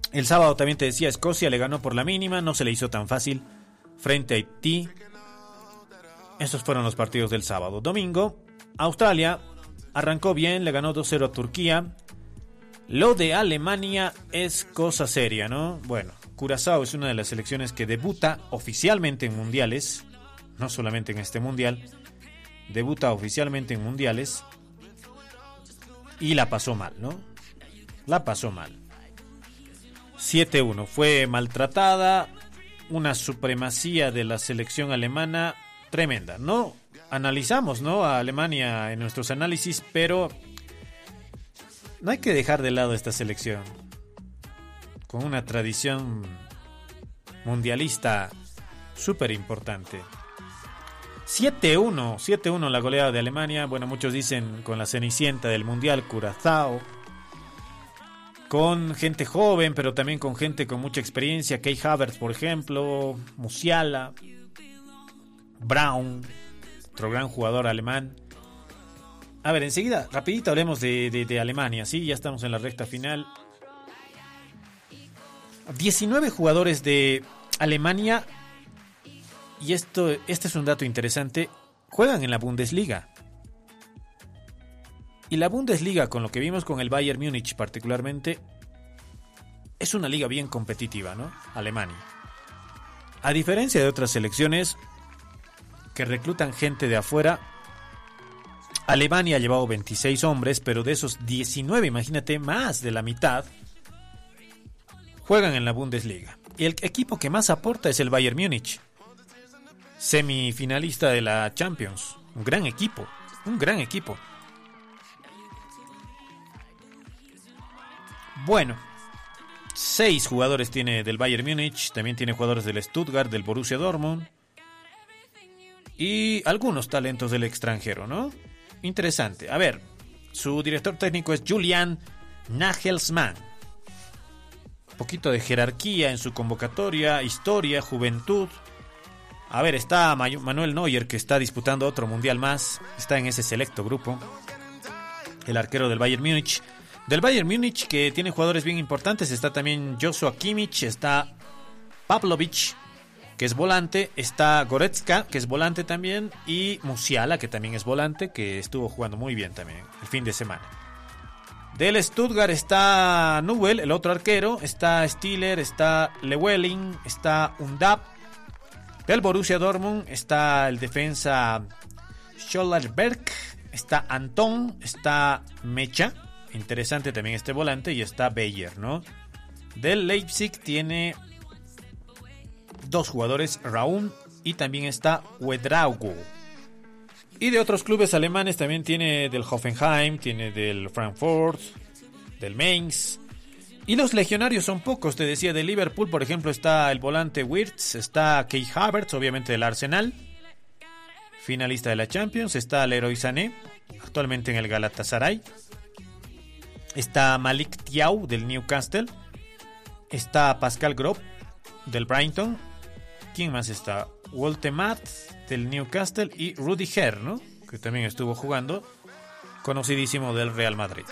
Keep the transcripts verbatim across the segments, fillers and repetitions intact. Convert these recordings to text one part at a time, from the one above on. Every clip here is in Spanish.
El sábado también te decía, Escocia le ganó por la mínima, no se le hizo tan fácil frente a Haití. Esos fueron los partidos del sábado. Domingo, Australia arrancó bien, le ganó dos cero a Turquía. Lo de Alemania es cosa seria, ¿no? Bueno, Curazao es una de las selecciones que debuta oficialmente en mundiales, no solamente en este mundial, debuta oficialmente en mundiales y la pasó mal, ¿no? La pasó mal. siete uno, fue maltratada, una supremacía de la selección alemana tremenda. No analizamos, ¿no?, a Alemania en nuestros análisis, pero no hay que dejar de lado esta selección con una tradición mundialista súper importante. siete uno, siete uno la goleada de Alemania. Bueno, muchos dicen con la cenicienta del mundial, Curazao, con gente joven, pero también con gente con mucha experiencia, Kai Havertz, por ejemplo, Musiala, Braun, otro gran jugador alemán. A ver, enseguida, rapidito hablemos de, de, de Alemania, ¿sí? Ya estamos en la recta final. diecinueve jugadores de Alemania, y esto, este es un dato interesante, juegan en la Bundesliga. Y la Bundesliga, con lo que vimos con el Bayern Múnich particularmente, es una liga bien competitiva, ¿no? Alemania. A diferencia de otras selecciones que reclutan gente de afuera, Alemania ha llevado veintiséis hombres, pero de esos diecinueve, imagínate, más de la mitad juegan en la Bundesliga. Y el equipo que más aporta es el Bayern Múnich, semifinalista de la Champions. Un gran equipo, un gran equipo. Bueno, seis jugadores tiene del Bayern Múnich, también tiene jugadores del Stuttgart, del Borussia Dortmund y algunos talentos del extranjero, ¿no? Interesante. A ver, su director técnico es Julian Nagelsmann. Un poquito de jerarquía en su convocatoria, historia, juventud. A ver, está Manuel Neuer, que está disputando otro mundial más, está en ese selecto grupo. El arquero del Bayern Múnich. Del Bayern Múnich, que tiene jugadores bien importantes, está también Joshua Kimmich, está Pavlovic, que es volante, está Goretzka, que es volante también, y Musiala, que también es volante, que estuvo jugando muy bien también el fin de semana. Del Stuttgart está Nubel, el otro arquero, está Stiller, está Llewellyn, está Undab. Del Borussia Dortmund está el defensa Schollerberg, está Anton, está Mecha, interesante también este volante, y está Bayer, ¿no? Del Leipzig tiene dos jugadores, Raúl, y también está Ouedraogo. Y de otros clubes alemanes también tiene del Hoffenheim, tiene del Frankfurt, del Mainz. Y los legionarios son pocos, te decía, de Liverpool, por ejemplo, está el volante Wirtz, está Kai Havertz, obviamente del Arsenal, finalista de la Champions, está Leroy Sané, actualmente en el Galatasaray, está Malik Thiaw del Newcastle, está Pascal Gropp del Brighton, ¿quién más está? Woltemade del Newcastle y Rudiger, ¿no?, que también estuvo jugando, conocidísimo del Real Madrid.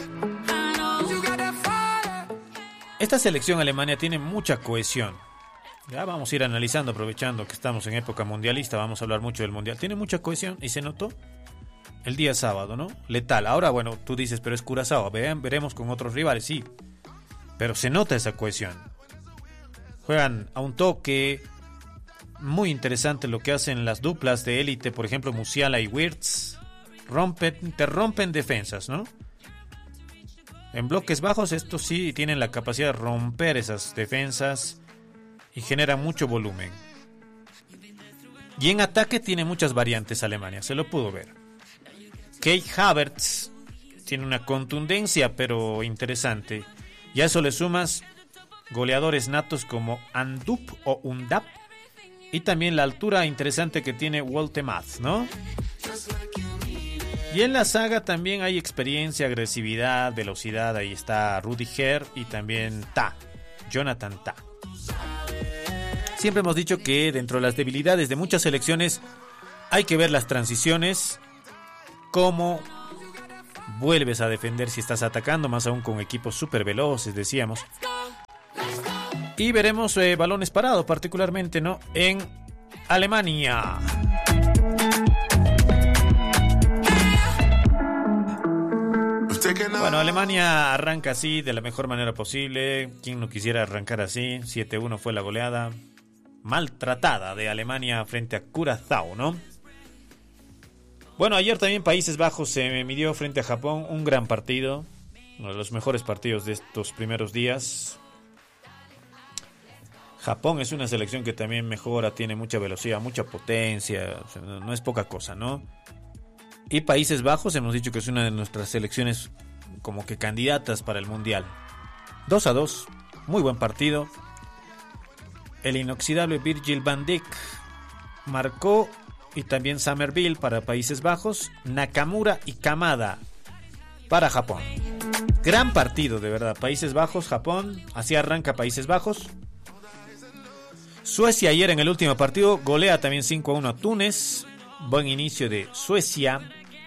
Esta selección alemana tiene mucha cohesión. Ya vamos a ir analizando, aprovechando que estamos en época mundialista, vamos a hablar mucho del mundial. Tiene mucha cohesión y se notó el día sábado, ¿no? Letal. Ahora, bueno, tú dices, pero es Curazao, vean, veremos con otros rivales, sí. Pero se nota esa cohesión. Juegan a un toque. Muy interesante lo que hacen las duplas de élite, por ejemplo, Musiala y Wirtz. Rompen, te rompen defensas, ¿no? En bloques bajos, estos sí tienen la capacidad de romper esas defensas y generan mucho volumen. Y en ataque tiene muchas variantes Alemania, se lo pudo ver. Kai Havertz tiene una contundencia pero interesante. Y a eso le sumas goleadores natos como Andup o Undap. Y también la altura interesante que tiene Woltemade, ¿no? Y en la saga también hay experiencia, agresividad, velocidad. Ahí está Rudiger y también Ta, Jonathan Ta. Siempre hemos dicho que dentro de las debilidades de muchas selecciones hay que ver las transiciones, cómo vuelves a defender si estás atacando, más aún con equipos súper veloces, decíamos. Y veremos eh, balones parados, particularmente, ¿no?, en Alemania. Bueno, Alemania arranca así de la mejor manera posible. ¿Quién no quisiera arrancar así? siete uno fue la goleada maltratada de Alemania frente a Curazao, ¿no? Bueno, ayer también Países Bajos se midió frente a Japón. Un gran partido, uno de los mejores partidos de estos primeros días. Japón es una selección que también mejora, tiene mucha velocidad, mucha potencia, o sea, no es poca cosa, ¿no? Y Países Bajos hemos dicho que es una de nuestras selecciones como que candidatas para el Mundial. dos a dos, muy buen partido. El inoxidable Virgil van Dijk marcó, y también Somerville para Países Bajos, Nakamura y Kamada para Japón. Gran partido, de verdad. Países Bajos, Japón, así arranca Países Bajos. Suecia ayer en el último partido golea también cinco a uno a Túnez. Buen inicio de Suecia.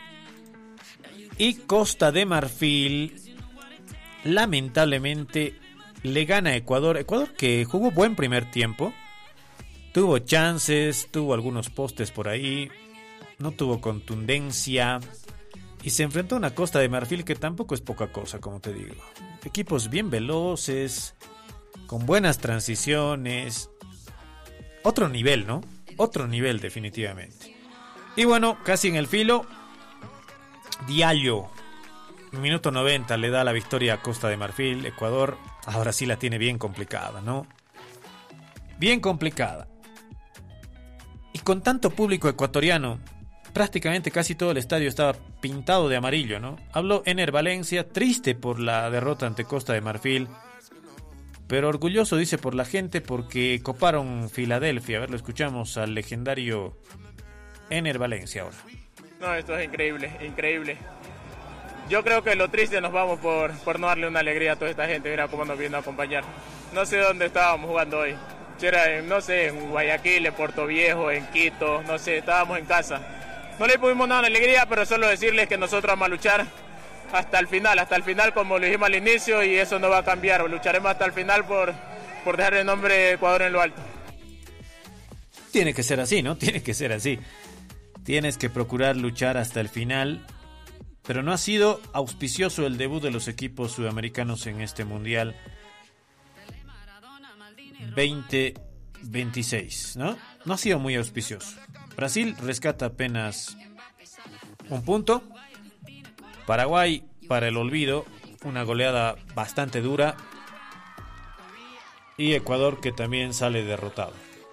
Y Costa de Marfil lamentablemente le gana a Ecuador. Ecuador que jugó buen primer tiempo. Tuvo chances, tuvo algunos postes por ahí. No tuvo contundencia. Y se enfrentó a una Costa de Marfil que tampoco es poca cosa, como te digo. Equipos bien veloces, con buenas transiciones. Otro nivel, ¿no? Otro nivel definitivamente. Y bueno, casi en el filo, Diallo, minuto noventa, le da la victoria a Costa de Marfil. Ecuador ahora sí la tiene bien complicada, ¿no? Bien complicada. Y con tanto público ecuatoriano, prácticamente casi todo el estadio estaba pintado de amarillo, ¿no? Habló Ener Valencia, triste por la derrota ante Costa de Marfil, pero orgulloso, dice, por la gente, porque coparon Filadelfia. A ver, lo escuchamos al legendario Ener Valencia ahora. No, esto es increíble, increíble. Yo creo que lo triste nos vamos por, por no darle una alegría a toda esta gente. Mira cómo nos vino a acompañar. No sé dónde estábamos jugando hoy. Si era en, no sé, en Guayaquil, en Puerto Viejo, en Quito, no sé, estábamos en casa. No le pudimos dar una alegría, pero solo decirles que nosotros vamos a luchar hasta el final, hasta el final, como lo dijimos al inicio, y eso no va a cambiar. Lucharemos hasta el final por, por dejar el nombre de Ecuador en lo alto. Tiene que ser así, ¿no? Tiene que ser así. Tienes que procurar luchar hasta el final, pero no ha sido auspicioso el debut de los equipos sudamericanos en este Mundial veinte veintiséis, ¿no? No ha sido muy auspicioso. Brasil rescata apenas un punto. Paraguay para el olvido, una goleada bastante dura. Y Ecuador que también sale derrotado.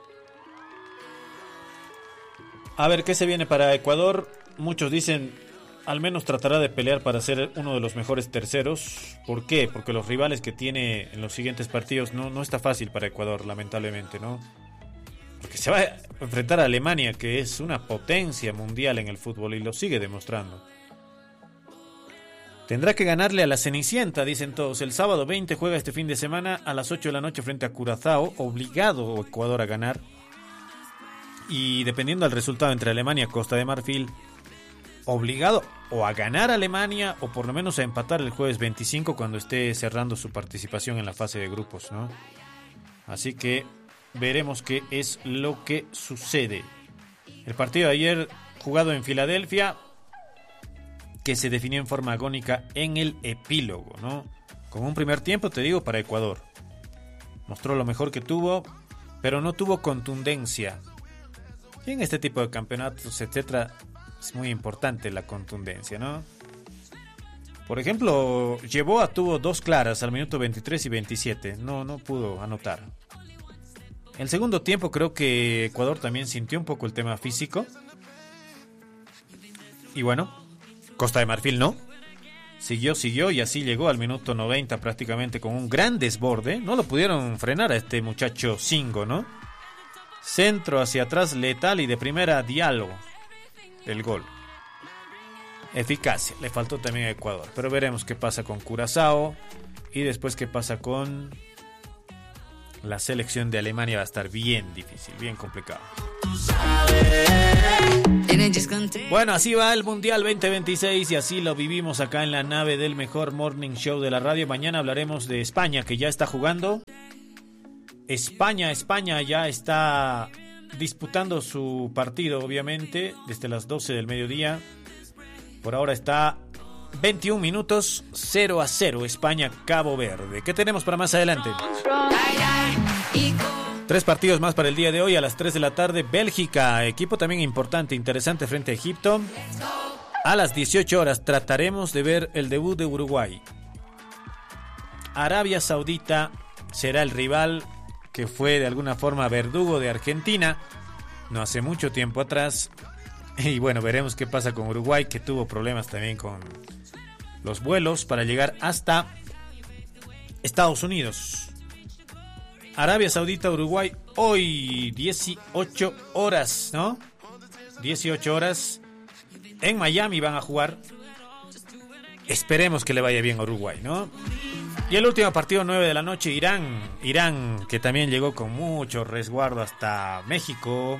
A ver, ¿qué se viene para Ecuador? Muchos dicen, al menos tratará de pelear para ser uno de los mejores terceros. ¿Por qué? Porque los rivales que tiene en los siguientes partidos no, no está fácil para Ecuador, lamentablemente, ¿no? Porque se va a enfrentar a Alemania, que es una potencia mundial en el fútbol y lo sigue demostrando. Tendrá que ganarle a la Cenicienta, dicen todos. El sábado veinte juega este fin de semana a las ocho de la noche frente a Curazao. Obligado Ecuador a ganar. Y dependiendo del resultado entre Alemania y Costa de Marfil, obligado o a ganar a Alemania o por lo menos a empatar el jueves veinticinco cuando esté cerrando su participación en la fase de grupos, ¿no? Así que veremos qué es lo que sucede. El partido de ayer jugado en Filadelfia, que se definió en forma agónica en el epílogo, ¿no? Con un primer tiempo, te digo, para Ecuador. Mostró lo mejor que tuvo, pero no tuvo contundencia. Y en este tipo de campeonatos, etcétera, es muy importante la contundencia, ¿no? Por ejemplo, Yeboah tuvo dos claras al minuto veintitrés y veintisiete. No, no pudo anotar. El segundo tiempo creo que Ecuador también sintió un poco el tema físico. Y bueno, Costa de Marfil no. Siguió, siguió y así llegó al minuto noventa prácticamente con un gran desborde. No lo pudieron frenar a este muchacho Singo, ¿no? Centro hacia atrás letal y de primera Diallo. El gol. Eficacia. Le faltó también a Ecuador. Pero veremos qué pasa con Curazao. Y después qué pasa con la selección de Alemania. Va a estar bien difícil, bien complicado. Bueno, así va el Mundial veinte veintiséis y así lo vivimos acá en la nave del mejor morning show de la radio. Mañana hablaremos de España, que ya está jugando España, España ya está disputando su partido, obviamente, desde las doce del mediodía. Por ahora está veintiún minutos, cero a cero, España, Cabo Verde. ¿Qué tenemos para más adelante? Tres partidos más para el día de hoy. A las tres de la tarde, Bélgica, equipo también importante, interesante frente a Egipto. A las dieciocho horas trataremos de ver el debut de Uruguay. Arabia Saudita será el rival que fue de alguna forma verdugo de Argentina no hace mucho tiempo atrás. Y bueno, veremos qué pasa con Uruguay, que tuvo problemas también con los vuelos para llegar hasta Estados Unidos. Arabia Saudita, Uruguay, hoy dieciocho horas, ¿no? dieciocho horas en Miami van a jugar. Esperemos que le vaya bien a Uruguay, ¿no? Y el último partido, nueve de la noche, Irán. Irán, que también llegó con mucho resguardo hasta México.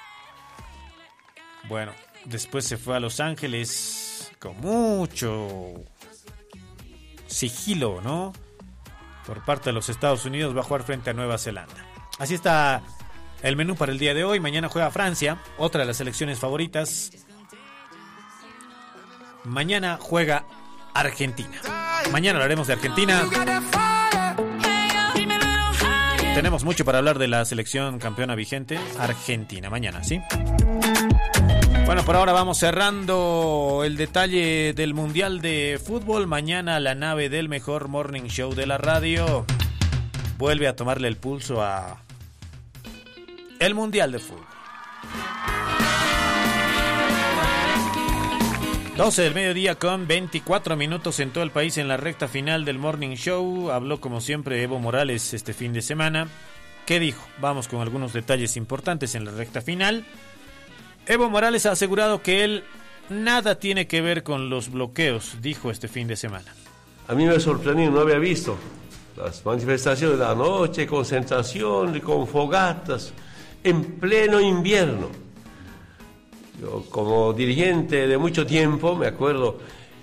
Bueno, después se fue a Los Ángeles con mucho sigilo, ¿no? Por parte de los Estados Unidos, va a jugar frente a Nueva Zelanda. Así está el menú para el día de hoy. Mañana juega Francia, otra de las selecciones favoritas. Mañana juega Argentina. Mañana hablaremos de Argentina. Tenemos mucho para hablar de la selección campeona vigente, Argentina. Mañana, ¿sí? Bueno, por ahora vamos cerrando el detalle del Mundial de Fútbol. Mañana la nave del mejor morning show de la radio vuelve a tomarle el pulso a el Mundial de Fútbol. doce del mediodía con veinticuatro minutos en todo el país en la recta final del Morning Show. Habló como siempre Evo Morales este fin de semana. ¿Qué dijo? Vamos con algunos detalles importantes en la recta final. Evo Morales ha asegurado que él nada tiene que ver con los bloqueos, dijo este fin de semana. A mí me sorprendió, no había visto las manifestaciones de la noche, concentración, con fogatas, en pleno invierno. Yo, como dirigente de mucho tiempo, me acuerdo,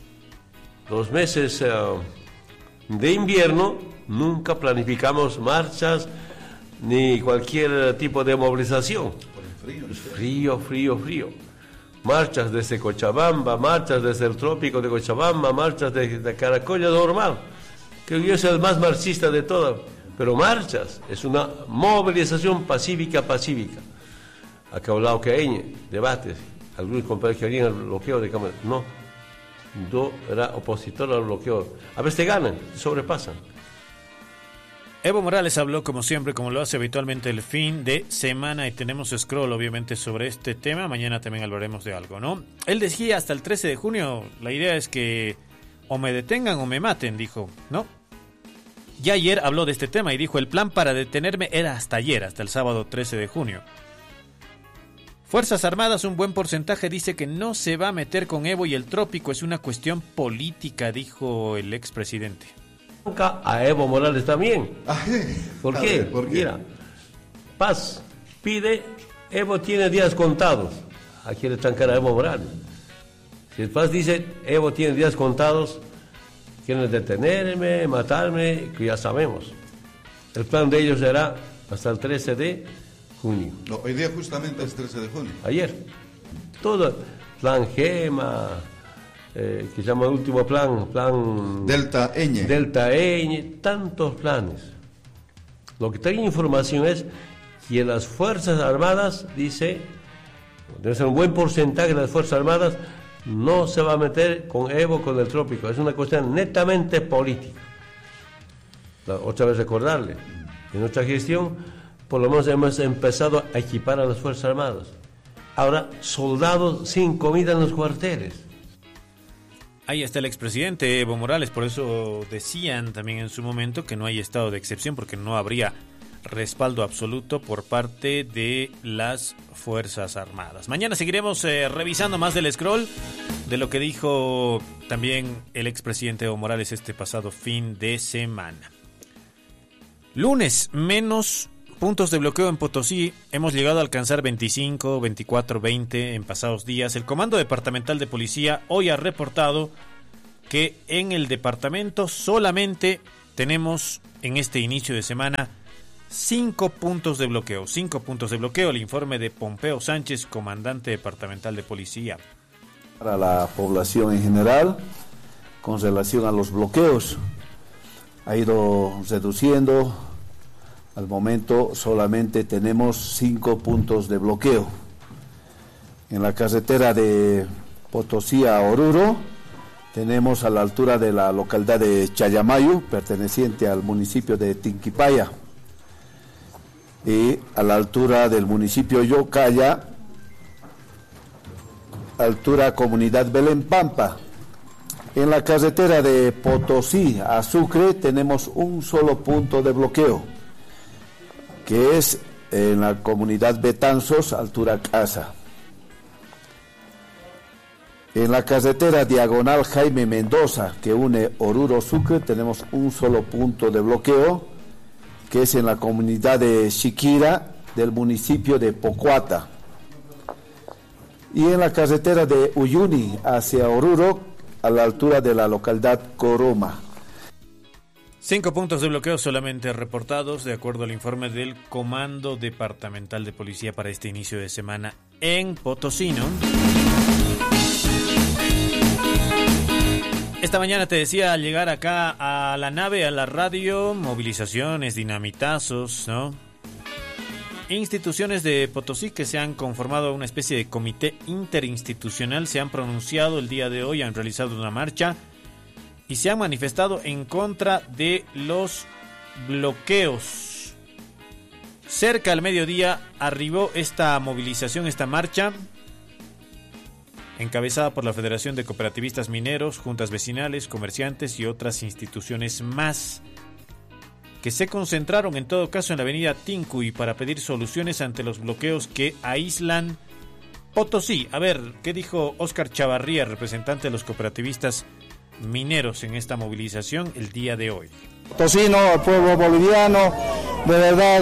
los meses uh, de invierno nunca planificamos marchas ni cualquier tipo de movilización. Por el frío, frío, frío, frío. Marchas desde Cochabamba, marchas desde el trópico de Cochabamba, marchas de, de Caracolla, normal. Creo que yo soy el más marxista de todas, pero marchas es una movilización pacífica, pacífica. Acá hablado que hay debates, algunos compañeros que harían el bloqueo de cámara. No, yo era opositor al bloqueo. A veces te ganan, te sobrepasan. Evo Morales habló como siempre, como lo hace habitualmente el fin de semana, y tenemos scroll obviamente sobre este tema. Mañana también hablaremos de algo, ¿no? Él decía hasta el trece de junio, la idea es que o me detengan o me maten, dijo, ¿no? Ya ayer habló de este tema y dijo, el plan para detenerme era hasta ayer, hasta el sábado trece de junio. Fuerzas Armadas, un buen porcentaje dice que no se va a meter con Evo y el trópico, es una cuestión política, dijo el expresidente. A Evo Morales también. ¿Por qué? Ver, ¿por qué? Mira, Paz pide, Evo tiene días contados. ¿A quién le trancar a Evo Morales? Si el Paz dice, Evo tiene días contados, quieren detenerme, matarme, que ya sabemos. El plan de ellos será hasta el trece de junio. No, hoy día justamente es trece de junio. Ayer. Todo, plan Gema, eh, que se llama el último plan, plan... Delta Ñ. Delta Ñ, tantos planes. Lo que tengo información es que las Fuerzas Armadas, dice, debe ser un buen porcentaje de las Fuerzas Armadas, no se va a meter con Evo, con el trópico. Es una cuestión netamente política. La, otra vez recordarle, en nuestra gestión, por lo menos hemos empezado a equipar a las Fuerzas Armadas. Ahora, soldados sin comida en los cuarteles. Ahí está el expresidente Evo Morales, por eso decían también en su momento que no hay estado de excepción, porque no habría respaldo absoluto por parte de las Fuerzas Armadas. Mañana seguiremos eh, revisando más del scroll de lo que dijo también el expresidente Evo Morales este pasado fin de semana. Lunes, menos puntos de bloqueo en Potosí. Hemos llegado a alcanzar veinticinco, veinticuatro, veinte en pasados días. El Comando Departamental de Policía hoy ha reportado que en el departamento solamente tenemos en este inicio de semana Cinco puntos de bloqueo, cinco puntos de bloqueo, el informe de Pompeo Sánchez, comandante departamental de policía. Para la población en general, con relación a los bloqueos, ha ido reduciendo. Al momento solamente tenemos cinco puntos de bloqueo. En la carretera de Potosí a Oruro, tenemos a la altura de la localidad de Chayamayu, perteneciente al municipio de Tinquipaya, y a la altura del municipio Yocaya, altura comunidad Belén Pampa. En la carretera de Potosí a Sucre tenemos un solo punto de bloqueo, que es en la comunidad Betanzos, altura Casa. En la carretera diagonal Jaime Mendoza, que une Oruro-Sucre, tenemos un solo punto de bloqueo, que es en la comunidad de Chiquira, del municipio de Pocuata. Y en la carretera de Uyuni hacia Oruro, a la altura de la localidad Coroma. Cinco puntos de bloqueo solamente reportados, de acuerdo al informe del Comando Departamental de Policía para este inicio de semana en Potosí, ¿no? Esta mañana te decía, al llegar acá a la nave, a la radio, movilizaciones, dinamitazos, ¿no? Instituciones de Potosí que se han conformado una especie de comité interinstitucional, se han pronunciado el día de hoy, han realizado una marcha y se han manifestado en contra de los bloqueos. Cerca al mediodía arribó esta movilización, esta marcha, encabezada por la Federación de Cooperativistas Mineros, juntas vecinales, comerciantes y otras instituciones más, que se concentraron en todo caso en la avenida Tincuy para pedir soluciones ante los bloqueos que aíslan Potosí. A ver, ¿qué dijo Óscar Chavarría, representante de los cooperativistas mineros en esta movilización el día de hoy? Potosino, al pueblo boliviano, de verdad,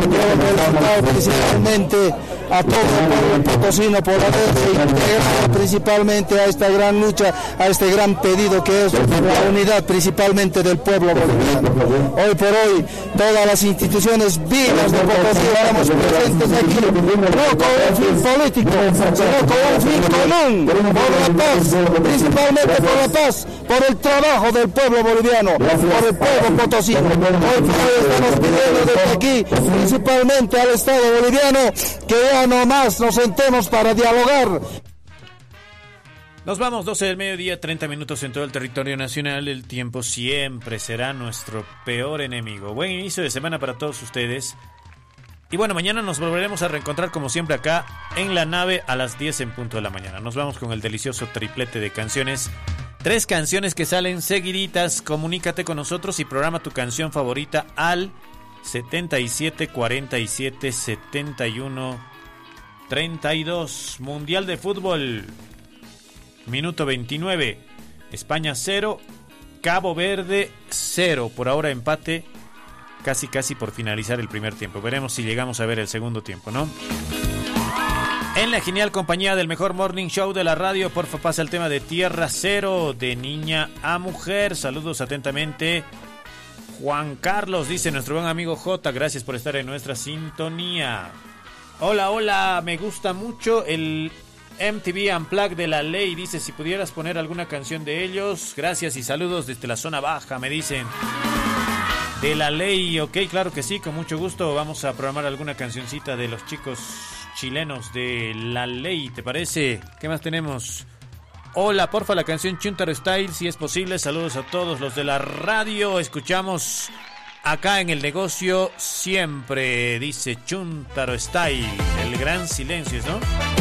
principalmente a todo el pueblo potosino por haberse integrado principalmente a esta gran lucha, a este gran pedido que es la unidad principalmente del pueblo boliviano. Hoy por hoy, todas las instituciones vivas de Potosí estamos presentes aquí, no con un fin político, sino con un fin común, por la paz, principalmente por la paz, por el trabajo del pueblo boliviano, por el pueblo potosino. Hoy por hoy estamos pidiendo desde aquí, principalmente al Estado boliviano, que ya no más nos sentemos para dialogar. Nos vamos, doce del mediodía, treinta minutos en todo el territorio nacional. El tiempo siempre será nuestro peor enemigo. Buen inicio de semana para todos ustedes. Y bueno, mañana nos volveremos a reencontrar como siempre acá en la nave a las diez en punto de la mañana. Nos vamos con el delicioso triplete de canciones. Tres canciones que salen seguiditas. Comunícate con nosotros y programa tu canción favorita al setenta y siete cuarenta y siete setenta y uno treinta y dos. Mundial de Fútbol. Minuto veintinueve. España cero. Cabo Verde cero. Por ahora empate. Casi casi por finalizar el primer tiempo. Veremos si llegamos a ver el segundo tiempo, ¿no? En la genial compañía del mejor morning show de la radio, porfa pasa el tema de Tierra Cero, de niña a mujer. Saludos atentamente. Juan Carlos, dice nuestro buen amigo J, gracias por estar en nuestra sintonía. Hola, hola, me gusta mucho el M T V Unplugged de La Ley. Dice, si pudieras poner alguna canción de ellos. Gracias y saludos desde la zona baja, me dicen. De La Ley, ok, claro que sí, con mucho gusto. Vamos a programar alguna cancioncita de los chicos chilenos de La Ley, ¿te parece? ¿Qué más tenemos? Hola, porfa, la canción Chuntaro Style, si es posible. Saludos a todos los de la radio. Escuchamos acá en el negocio siempre, dice Chuntaro Style. El gran silencio, ¿no?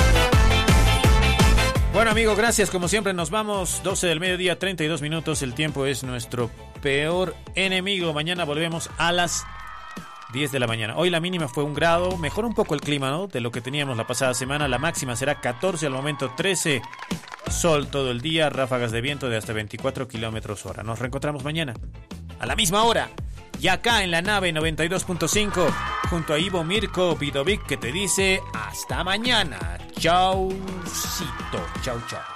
Bueno, amigo, gracias. Como siempre, nos vamos. doce del mediodía, treinta y dos minutos. El tiempo es nuestro peor enemigo. Mañana volvemos a las diez de la mañana. Hoy la mínima fue un grado. Mejora un poco el clima, ¿no? De lo que teníamos la pasada semana. La máxima será catorce, al momento trece. Sol todo el día. Ráfagas de viento de hasta veinticuatro kilómetros hora. Nos reencontramos mañana a la misma hora. Y acá en la nave noventa y dos punto cinco. Junto a Ivo Mirko Vidovic, que te dice hasta mañana. Chaucito. Chau, chau.